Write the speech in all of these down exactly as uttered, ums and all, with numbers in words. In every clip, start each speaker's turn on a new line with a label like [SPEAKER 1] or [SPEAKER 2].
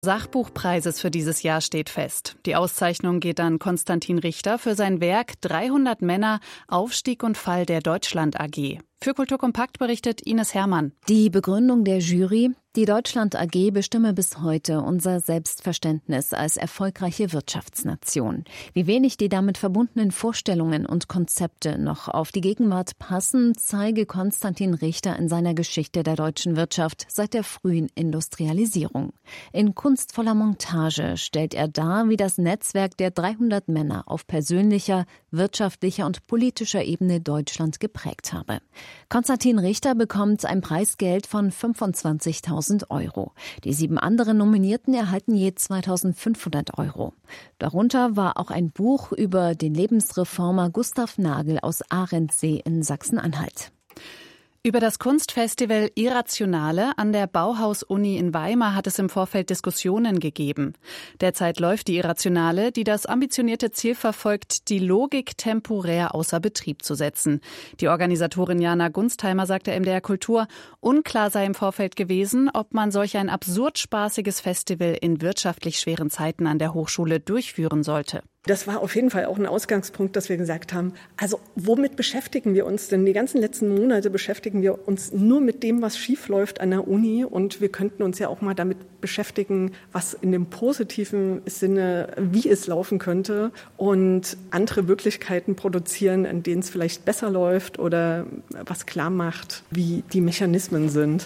[SPEAKER 1] Sachbuchpreises für dieses Jahr steht fest. Die Auszeichnung geht an Konstantin Richter für sein Werk dreihundert Männer, Aufstieg und Fall der Deutschland A G. Für Kulturkompakt berichtet Ines Herrmann.
[SPEAKER 2] Die Begründung der Jury: Die Deutschland A G bestimme bis heute unser Selbstverständnis als erfolgreiche Wirtschaftsnation. Wie wenig die damit verbundenen Vorstellungen und Konzepte noch auf die Gegenwart passen, zeige Konstantin Richter in seiner Geschichte der deutschen Wirtschaft seit der frühen Industrialisierung. In kunstvoller Montage stellt er dar, wie das Netzwerk der dreihundert Männer auf persönlicher, wirtschaftlicher und politischer Ebene Deutschland geprägt habe. Konstantin Richter bekommt ein Preisgeld von fünfundzwanzigtausend Euro. Die sieben anderen Nominierten erhalten je zweitausendfünfhundert Euro. Darunter war auch ein Buch über den Lebensreformer Gustav Nagel aus Ahrensee in Sachsen-Anhalt.
[SPEAKER 1] Über das Kunstfestival Irrationale an der Bauhaus-Uni in Weimar hat es im Vorfeld Diskussionen gegeben. Derzeit läuft die Irrationale, die das ambitionierte Ziel verfolgt, die Logik temporär außer Betrieb zu setzen. Die Organisatorin Jana Gunstheimer sagte M D R Kultur, unklar sei im Vorfeld gewesen, ob man solch ein absurd spaßiges Festival in wirtschaftlich schweren Zeiten an der Hochschule durchführen sollte.
[SPEAKER 3] Das war auf jeden Fall auch ein Ausgangspunkt, dass wir gesagt haben, also womit beschäftigen wir uns denn? Die ganzen letzten Monate beschäftigen wir uns nur mit dem, was schief läuft an der Uni, und wir könnten uns ja auch mal damit beschäftigen, was in dem positiven Sinne, wie es laufen könnte, und andere Möglichkeiten produzieren, in denen es vielleicht besser läuft oder was klar macht, wie die Mechanismen sind.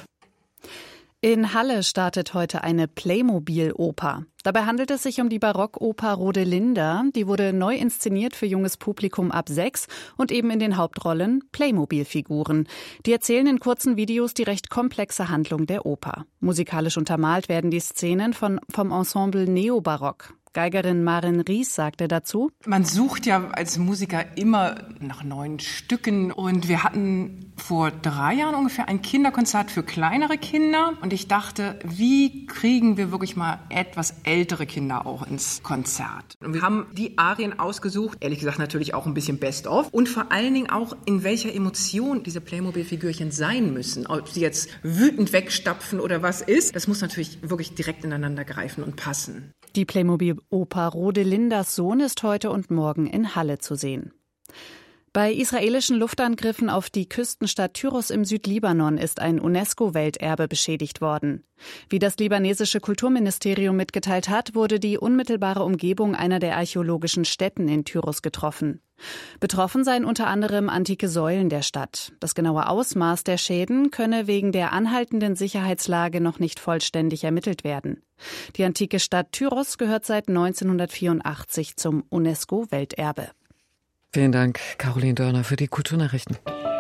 [SPEAKER 1] In Halle startet heute eine Playmobil-Oper. Dabei handelt es sich um die Barockoper Rodelinda. Die wurde neu inszeniert für junges Publikum ab sechs und eben in den Hauptrollen Playmobil-Figuren. Die erzählen in kurzen Videos die recht komplexe Handlung der Oper. Musikalisch untermalt werden die Szenen von, vom Ensemble Neobarock. Geigerin Maren Ries sagte dazu:
[SPEAKER 4] Man sucht ja als Musiker immer nach neuen Stücken, und wir hatten vor drei Jahren ungefähr ein Kinderkonzert für kleinere Kinder, und ich dachte, wie kriegen wir wirklich mal etwas ältere Kinder auch ins Konzert? Und wir haben die Arien ausgesucht, ehrlich gesagt natürlich auch ein bisschen Best-of, und vor allen Dingen auch, in welcher Emotion diese Playmobil-Figürchen sein müssen. Ob sie jetzt wütend wegstapfen oder was ist, das muss natürlich wirklich direkt ineinander greifen und passen.
[SPEAKER 1] Die Playmobil-Oper Rodelindas Sohn ist heute und morgen in Halle zu sehen. Bei israelischen Luftangriffen auf die Küstenstadt Tyros im Südlibanon ist ein UNESCO-Welterbe beschädigt worden. Wie das libanesische Kulturministerium mitgeteilt hat, wurde die unmittelbare Umgebung einer der archäologischen Stätten in Tyros getroffen. Betroffen seien unter anderem antike Säulen der Stadt. Das genaue Ausmaß der Schäden könne wegen der anhaltenden Sicherheitslage noch nicht vollständig ermittelt werden. Die antike Stadt Tyros gehört seit neunzehnhundertvierundachtzig zum UNESCO-Welterbe.
[SPEAKER 5] Vielen Dank, Caroline Dörner, für die Kulturnachrichten.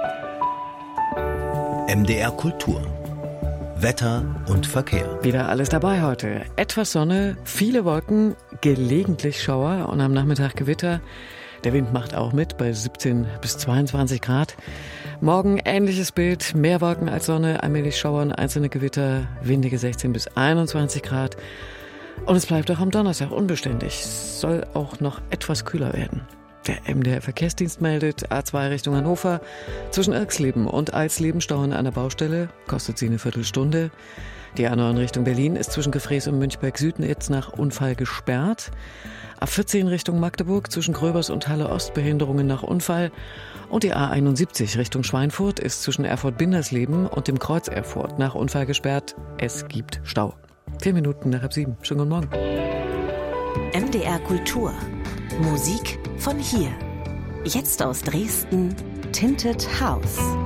[SPEAKER 6] M D R Kultur. Wetter und Verkehr.
[SPEAKER 5] Wieder alles dabei heute. Etwas Sonne, viele Wolken, gelegentlich Schauer und am Nachmittag Gewitter. Der Wind macht auch mit bei siebzehn bis zweiundzwanzig Grad. Morgen ähnliches Bild, mehr Wolken als Sonne, allmählich Schauern, einzelne Gewitter, windige sechzehn bis einundzwanzig Grad. Und es bleibt auch am Donnerstag unbeständig. Soll auch noch etwas kühler werden. Der M D R-Verkehrsdienst meldet, A zwei Richtung Hannover, zwischen Irxleben und Alsleben Stau an einer Baustelle, kostet sie eine Viertelstunde. Die A neun Richtung Berlin ist zwischen Gefrees und Münchberg Süden jetzt nach Unfall gesperrt. A vierzehn Richtung Magdeburg zwischen Gröbers und Halle Ost Behinderungen nach Unfall. Und die A einundsiebzig Richtung Schweinfurt ist zwischen Erfurt-Bindersleben und dem Kreuz Erfurt nach Unfall gesperrt. Es gibt Stau. Vier Minuten nach halb sieben. Schönen guten Morgen.
[SPEAKER 7] M D R Kultur. Musik von hier. Jetzt aus Dresden, Tinted House.